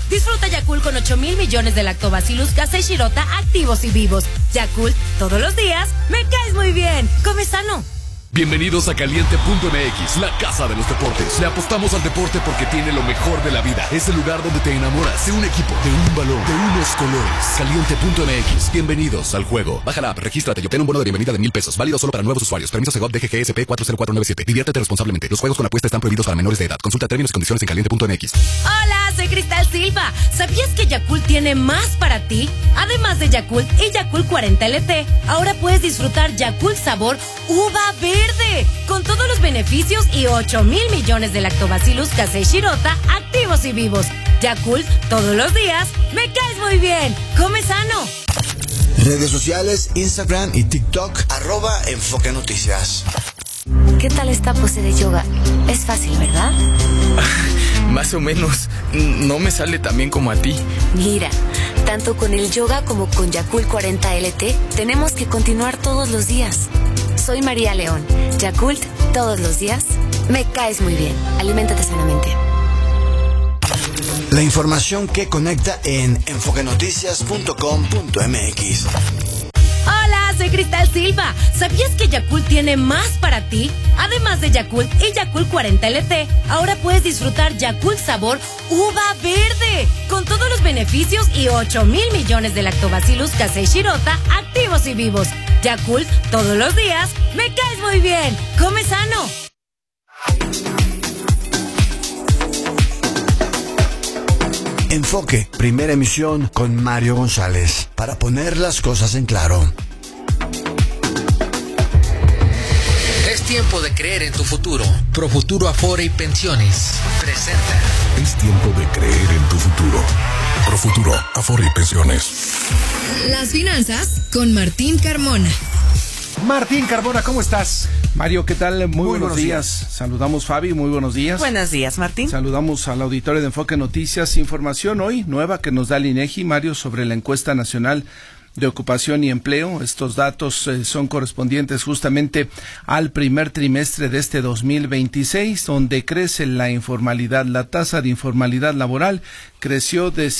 Disfruta Yakult con 8,000 millones de Lactobacillus casei shirota activos y vivos. Yakult, todos los días, me caes muy bien. Come sano. Bienvenidos a Caliente.mx, la casa de los deportes. Le apostamos al deporte porque tiene lo mejor de la vida. Es el lugar donde te enamoras de un equipo, de un balón, de unos colores. Caliente.mx, bienvenidos al juego. Baja la app, regístrate y obtén un bono de bienvenida de $1,000. Válido solo para nuevos usuarios. Permiso Segov DGGSP 40497. Diviértete responsablemente. Los juegos con apuesta están prohibidos para menores de edad. Consulta términos y condiciones en Caliente.mx. Hola, soy Cristal Silva. ¿Sabías que Yakult tiene más para ti? Además de Yakult y Yakult 40 LT, ahora puedes disfrutar Yakult sabor uva verde, con todos los beneficios y 8,000 millones de Lactobacillus casei shirota activos y vivos. Yakult, todos los días, me caes muy bien. Come sano. Redes sociales, Instagram y TikTok, @Enfoque Noticias. ¿Qué tal esta pose de yoga? Es fácil, ¿verdad? Más o menos. No me sale tan bien como a ti. Mira, tanto con el yoga como con Yakult 40 LT, tenemos que continuar todos los días. Soy María León. Yakult, todos los días, me caes muy bien. Aliméntate sanamente. La información que conecta en enfoquenoticias.com.mx. Hola, soy Cristal Silva. ¿Sabías que Yakult tiene más para ti? Además de Yakult y Yakult 40 LT, ahora puedes disfrutar Yakult sabor uva verde, con todos los beneficios y 8,000 millones de Lactobacillus casei shirota activos y vivos. Yakult, todos los días, me caes muy bien. Come sano. Enfoque, primera emisión con Mario González, para poner las cosas en claro. Es tiempo de creer en tu futuro. Profuturo Afore y Pensiones presenta. Es tiempo de creer en tu futuro. Profuturo, Afore y Pensiones. Las finanzas con Martín Carmona. Martín Carmona, ¿cómo estás? Mario, ¿qué tal? Muy buenos días. Saludamos, Fabi, muy buenos días. Buenos días, Martín. Saludamos al auditorio de Enfoque Noticias. Información hoy nueva que nos da el INEGI, Mario, sobre la encuesta nacional de ocupación y empleo. Estos datos son correspondientes justamente al primer trimestre de este 2026, donde crece la informalidad. La tasa de informalidad laboral creció de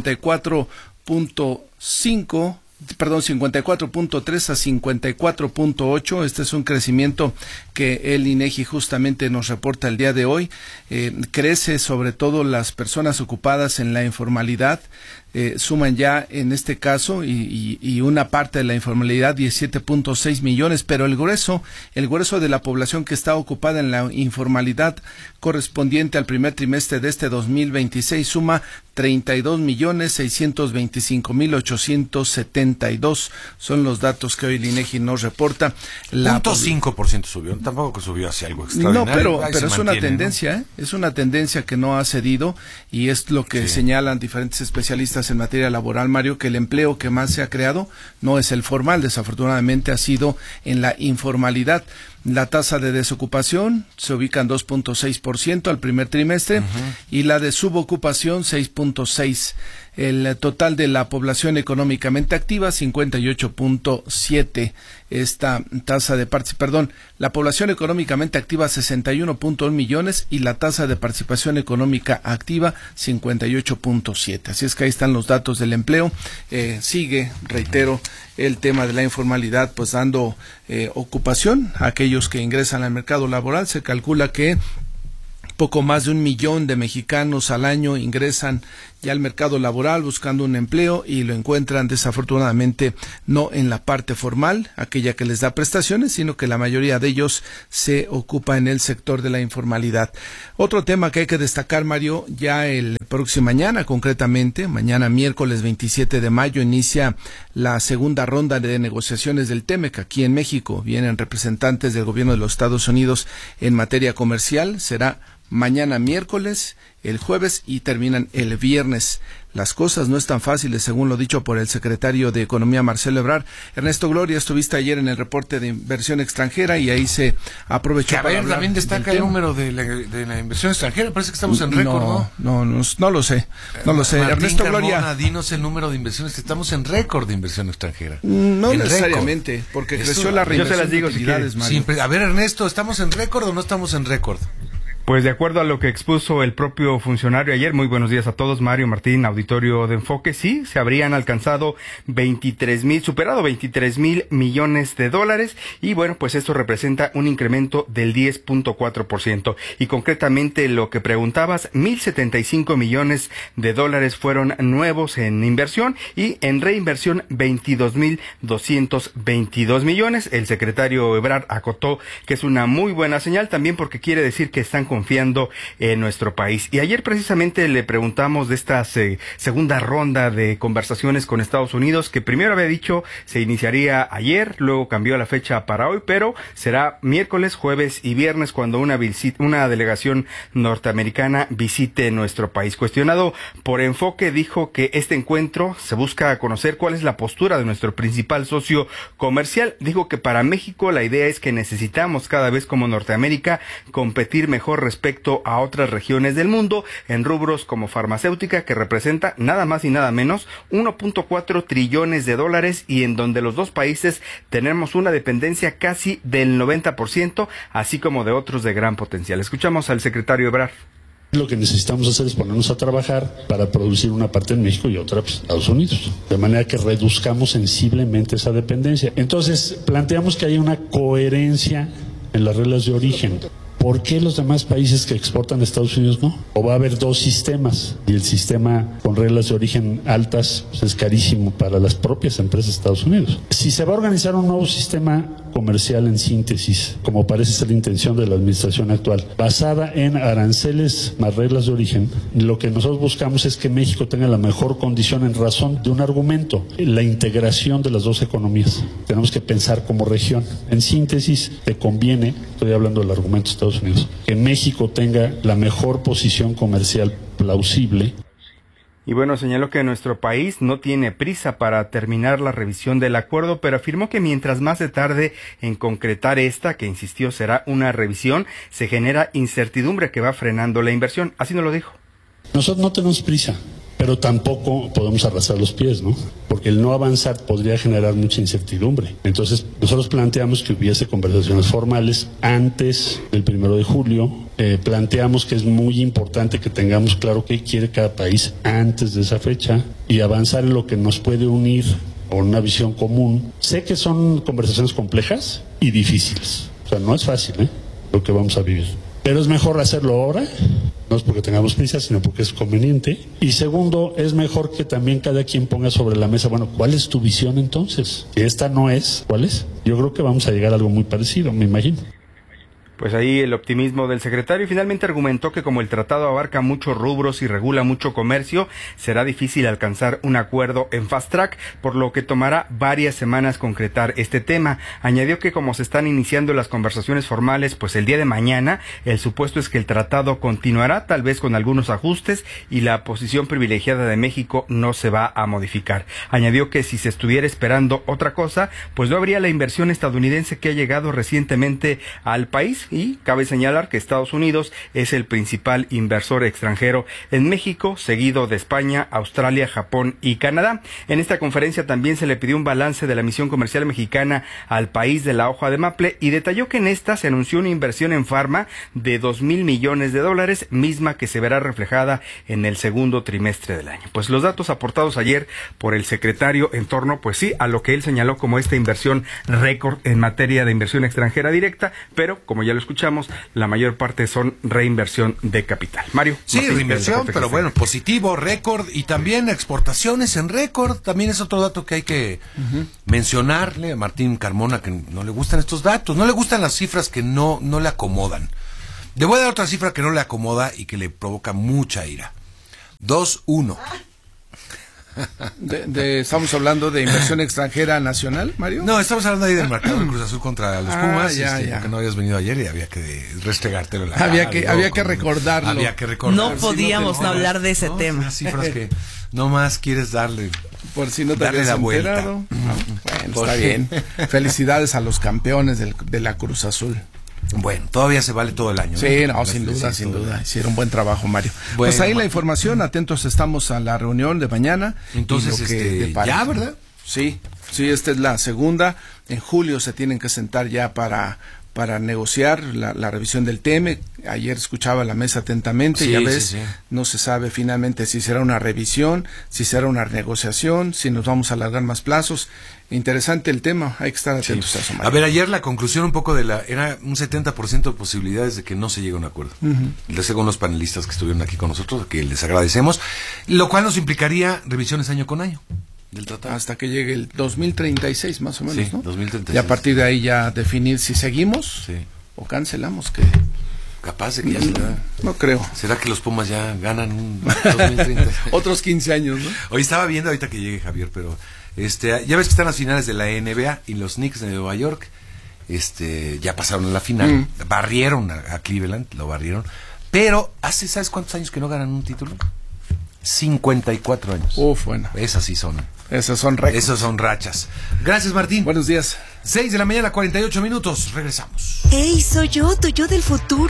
54.3 a 54.8. Este es un crecimiento que el INEGI justamente nos reporta el día de hoy. Crece sobre todo las personas ocupadas en la informalidad. Suman ya en este caso y una parte de la informalidad 17.6 millones, pero el grueso de la población que está ocupada en la informalidad correspondiente al primer trimestre de este 2026 suma 32.625.872. Son los datos que hoy el INEGI nos reporta. 0.5% subió, tampoco subió hacia algo extraordinario. No, pero es una tendencia, ¿no? Es una tendencia que no ha cedido y es lo que señalan diferentes especialistas en materia laboral, Mario, que el empleo que más se ha creado no es el formal, desafortunadamente ha sido en la informalidad. La tasa de desocupación se ubica en 2.6% al primer trimestre y la de subocupación 6.6%. El total de la población económicamente activa 58.7%. Esta tasa de la población económicamente activa 61.1 millones y la tasa de participación económica activa 58.7%. Así es que ahí están los datos del empleo. Sigue, reitero, el tema de la informalidad, pues dando ocupación a aquellos que ingresan al mercado laboral. Se calcula que poco más de 1 millón de mexicanos al año ingresan ya al mercado laboral buscando un empleo y lo encuentran desafortunadamente no en la parte formal, aquella que les da prestaciones, sino que la mayoría de ellos se ocupa en el sector de la informalidad. Otro tema que hay que destacar, Mario, ya el próximo mañana, concretamente, mañana miércoles 27 de mayo, inicia la segunda ronda de negociaciones del TEMEC aquí en México. Vienen representantes del gobierno de los Estados Unidos en materia comercial. Será mañana miércoles, el jueves y terminan el viernes. Las cosas no están fáciles, según lo dicho por el secretario de Economía, Marcelo Ebrard. Ernesto Gloria, estuviste ayer en el reporte de inversión extranjera y ahí se aprovechó para hablar. También destaca el número de la inversión extranjera. Parece que estamos en récord, ¿no? No lo sé. Martín Ernesto Carmona, Gloria, dinos el número de inversiones, que estamos en récord de inversión extranjera. No necesariamente, porque creció la reinversión de utilidades, Mario. A ver, Ernesto, ¿estamos en récord o no estamos en récord? Pues de acuerdo a lo que expuso el propio funcionario ayer, muy buenos días a todos, Mario, Martín, auditorio de Enfoque, sí, se habrían alcanzado superado 23,000 millones de dólares y bueno, pues esto representa un incremento del 10.4%. Y concretamente lo que preguntabas, 1,075 millones de dólares fueron nuevos en inversión y en reinversión 22,222 millones. El secretario Ebrard acotó que es una muy buena señal también porque quiere decir que están confiando en nuestro país. Y ayer precisamente le preguntamos de esta segunda ronda de conversaciones con Estados Unidos, que primero había dicho se iniciaría ayer, luego cambió la fecha para hoy, pero será miércoles, jueves y viernes cuando una delegación norteamericana visite nuestro país. Cuestionado por Enfoque, dijo que este encuentro se busca conocer cuál es la postura de nuestro principal socio comercial. Dijo que para México la idea es que necesitamos cada vez como Norteamérica competir mejor respecto a otras regiones del mundo en rubros como farmacéutica, que representa nada más y nada menos 1.4 trillones de dólares y en donde los dos países tenemos una dependencia casi del 90%, así como de otros de gran potencial. Escuchamos al secretario Ebrard. Lo que necesitamos hacer es ponernos a trabajar para producir una parte en México y otra en Estados Unidos, de manera que reduzcamos sensiblemente esa dependencia. Entonces, planteamos que haya una coherencia en las reglas de origen. ¿Por qué los demás países que exportan a Estados Unidos no? O va a haber dos sistemas y el sistema con reglas de origen altas pues es carísimo para las propias empresas de Estados Unidos. Si se va a organizar un nuevo sistema comercial en síntesis, como parece ser la intención de la administración actual, basada en aranceles más reglas de origen, lo que nosotros buscamos es que México tenga la mejor condición en razón de un argumento, la integración de las dos economías. Tenemos que pensar como región. En síntesis, te conviene, estoy hablando del argumento de Estados Unidos, que México tenga la mejor posición comercial plausible. Y bueno, señaló que nuestro país no tiene prisa para terminar la revisión del acuerdo, pero afirmó que mientras más se tarde en concretar esta, que insistió será una revisión, se genera incertidumbre que va frenando la inversión. Así nos lo dijo. Nosotros no tenemos prisa, pero tampoco podemos arrastrar los pies, ¿no? Porque el no avanzar podría generar mucha incertidumbre. Entonces, nosotros planteamos que hubiese conversaciones formales antes del 1 de julio. Planteamos que es muy importante que tengamos claro qué quiere cada país antes de esa fecha y avanzar en lo que nos puede unir con una visión común. Sé que son conversaciones complejas y difíciles. O sea, no es fácil, lo que vamos a vivir. Pero es mejor hacerlo ahora, no es porque tengamos prisa, sino porque es conveniente. Y segundo, es mejor que también cada quien ponga sobre la mesa, bueno, ¿cuál es tu visión entonces? Si esta no es, ¿cuál es? Yo creo que vamos a llegar a algo muy parecido, me imagino. Pues ahí el optimismo del secretario. Finalmente argumentó que como el tratado abarca muchos rubros y regula mucho comercio, será difícil alcanzar un acuerdo en fast track, por lo que tomará varias semanas concretar este tema. Añadió que como se están iniciando las conversaciones formales, pues el día de mañana, el supuesto es que el tratado continuará, tal vez con algunos ajustes, y la posición privilegiada de México no se va a modificar. Añadió que si se estuviera esperando otra cosa, pues no habría la inversión estadounidense que ha llegado recientemente al país. Y cabe señalar que Estados Unidos es el principal inversor extranjero en México, seguido de España, Australia, Japón y Canadá. En esta conferencia también se le pidió un balance de la misión comercial mexicana al país de la hoja de maple y detalló que en esta se anunció una inversión en farma de 2,000 millones de dólares, misma que se verá reflejada en el segundo trimestre del año. Pues los datos aportados ayer por el secretario en torno, pues sí, a lo que él señaló como esta inversión récord en materia de inversión extranjera directa, pero como ya lo escuchamos, la mayor parte son reinversión de capital. Mario. Sí, reinversión, pero bueno, positivo, récord, y también exportaciones en récord. También es otro dato que hay que mencionarle a Martín Carmona, que no le gustan estos datos, no le gustan las cifras que no le acomodan. Le voy a dar otra cifra que no le acomoda y que le provoca mucha ira. 2-1. ¿Estamos hablando de inversión extranjera nacional, Mario? No, estamos hablando ahí del mercado de Cruz Azul contra los Pumas. Que no habías venido ayer y había que restregártelo. Había que recordarlo. No podíamos no hablar de ese tema. Las cifras que no más quieres darle. Por si no te habías enterado. Bueno, está bien. Felicidades a los campeones de la Cruz Azul. Bueno, todavía se vale todo el año. Sí, no, sin duda. Hicieron buen trabajo, Mario. Bueno, pues ahí la información, atentos estamos a la reunión de mañana. Entonces, ya, ¿verdad? Sí, esta es la segunda. En julio se tienen que sentar ya para para negociar la revisión del TEMEC. Ayer escuchaba la mesa atentamente, Sí, ya ves, sí, sí. no se sabe finalmente si será una revisión, si será una negociación, si nos vamos a alargar más plazos. Interesante el tema, hay que estar atentos a eso, Mario. A ver, ayer la conclusión un poco era un 70% de posibilidades de que no se llegue a un acuerdo. Según los panelistas que estuvieron aquí con nosotros, que les agradecemos, lo cual nos implicaría revisiones año con año del tratado. Hasta que llegue el 2036 más o menos, Sí, ¿no? 2036. Y a partir de ahí ya definir si seguimos Sí. o cancelamos, que Capaz de que ya se da. no creo. ¿Será que los Pumas ya ganan un 2030? Otros 15 años, ¿no? Hoy estaba viendo, ahorita que llegue Javier, pero ya ves que están las finales de la NBA y los Knicks de Nueva York ya pasaron a la final, barrieron a Cleveland, lo barrieron, pero ¿sabes cuántos años que no ganan un título? 54 años. Bueno. Esas sí son. Esas son récords. Esas son rachas. Gracias, Martín. Buenos días. 6 de la mañana, 48 minutos. Regresamos. Hey, soy yo, tu yo del futuro.